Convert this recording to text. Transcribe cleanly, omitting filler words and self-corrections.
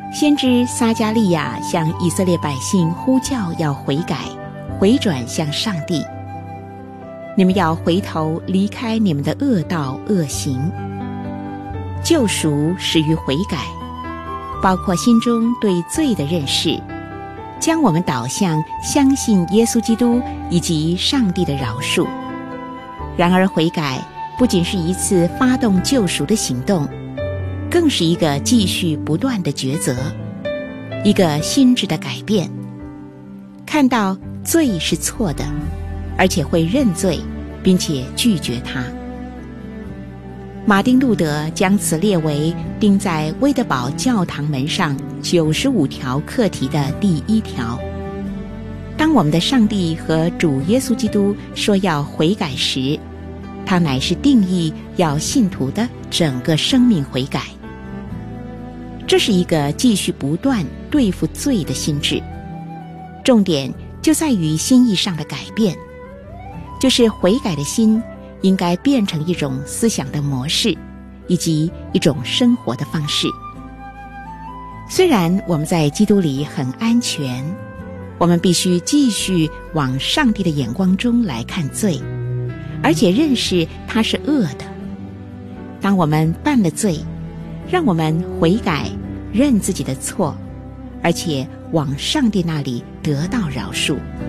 先知撒迦利亚向以色列百姓呼叫要悔改，回转向上帝。你们要回头离开你们的恶道恶行。救赎始于悔改，包括心中对罪的认识，将我们导向相信耶稣基督以及上帝的饶恕。然而悔改不仅是一次发动救赎的行动，更是一个继续不断的抉择，一个心智的改变，看到罪是错的，而且会认罪，并且拒绝它。马丁路德将此列为钉在威德堡教堂门上95条课题的第1条。当我们的上帝和主耶稣基督说要悔改时，它乃是定义要信徒的整个生命悔改。这是一个继续不断对付罪的心智，重点就在于心意上的改变，就是悔改的心应该变成一种思想的模式，以及一种生活的方式。虽然我们在基督里很安全，我们必须继续往上帝的眼光中来看罪，而且认识它是恶的。当我们犯了罪，让我们悔改，认自己的错，而且往上帝那里得到饶恕。